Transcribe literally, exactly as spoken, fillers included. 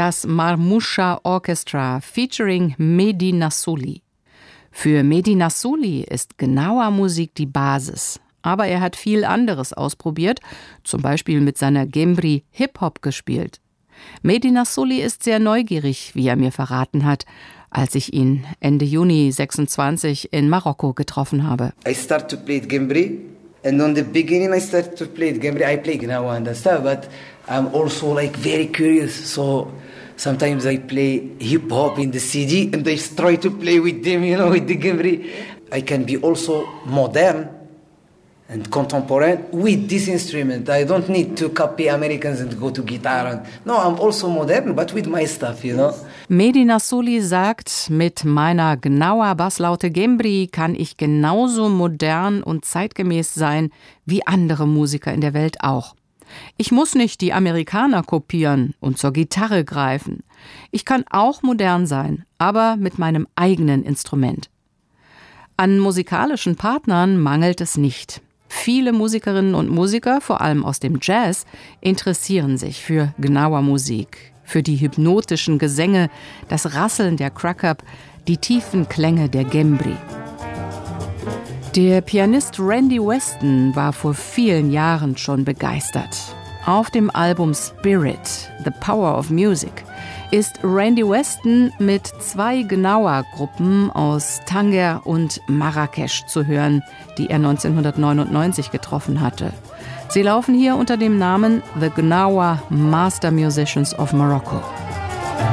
das Marmoucha Orchestra featuring Mehdi Nassuli. Für Mehdi Nassuli ist Gnawa-Musik die Basis. Aber er hat viel anderes ausprobiert, zum Beispiel mit seiner Gembri Hip-Hop gespielt. Mehdi Nassuli ist sehr neugierig, wie er mir verraten hat, als ich ihn Ende Juni sechsundzwanzig in Marokko getroffen habe. I start to play Gembri and on the beginning I start to play Gembri. I play Gnawa and stuff, but I'm also like very curious. So sometimes I play hip hop in the C D and I try to play with them, you know, with the Gembri. I can be also modern and contemporary with this instrument. I don't need to copy Americans and go to guitar. And, no, I'm also modern, but with my stuff, you know. Mehdi Nassuli sagt, mit meiner Gnawa Basslaute Gembri kann ich genauso modern und zeitgemäß sein wie andere Musiker in der Welt auch. Ich muss nicht die Amerikaner kopieren und zur Gitarre greifen. Ich kann auch modern sein, aber mit meinem eigenen Instrument. An musikalischen Partnern mangelt es nicht. Viele Musikerinnen und Musiker, vor allem aus dem Jazz, interessieren sich für Gnawa-Musik, für die hypnotischen Gesänge, das Rasseln der Crackab, die tiefen Klänge der Gembri. Der Pianist Randy Weston war vor vielen Jahren schon begeistert. Auf dem Album Spirit, The Power of Music, ist Randy Weston mit zwei Gnawa-Gruppen aus Tanger und Marrakesch zu hören, die er neunzehnhundertneunundneunzig getroffen hatte. Sie laufen hier unter dem Namen The Gnawa Master Musicians of Morocco.